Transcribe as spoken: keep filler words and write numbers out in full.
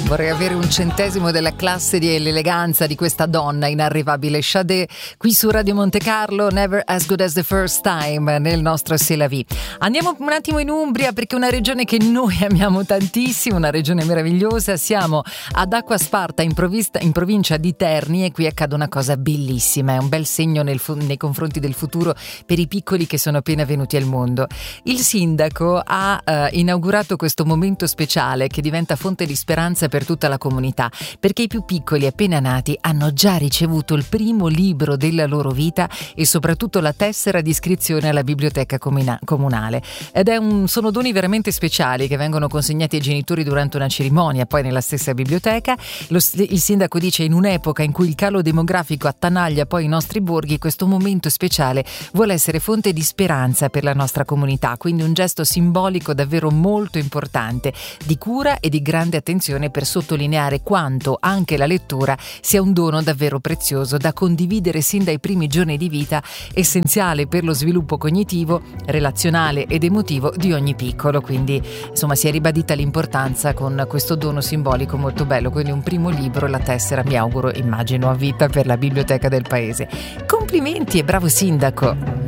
Vorrei avere un centesimo della classe e dell'eleganza di questa donna inarrivabile, Sade, qui su Radio Monte Carlo. Never as good as the first time nel nostro C'est la vie. Andiamo un attimo in Umbria, perché è una regione che noi amiamo tantissimo, una regione meravigliosa. Siamo ad Acquasparta, in, provista, in provincia di Terni, e qui accade una cosa bellissima. È un bel segno nel, nei confronti del futuro per i piccoli che sono appena venuti al mondo. Il sindaco ha eh, inaugurato questo momento speciale che diventa fonte di speranza per tutta la comunità, perché i più piccoli appena nati hanno già ricevuto il primo libro della loro vita e soprattutto la tessera di iscrizione alla biblioteca comuna- comunale. Ed è un, sono doni veramente speciali che vengono consegnati ai genitori durante una cerimonia, poi nella stessa biblioteca. Lo, il sindaco dice: in un'epoca in cui il calo demografico attanaglia poi i nostri borghi, questo momento speciale vuole essere fonte di speranza per la nostra comunità, quindi un gesto simbolico davvero molto importante, di cura e di grande attenzione, per sottolineare quanto anche la lettura sia un dono davvero prezioso da condividere sin dai primi giorni di vita, essenziale per lo sviluppo cognitivo, relazionale ed emotivo di ogni piccolo. Quindi insomma si è ribadita l'importanza con questo dono simbolico molto bello, quindi un primo libro, la tessera, mi auguro, immagino a vita per la biblioteca del paese. Complimenti e bravo sindaco!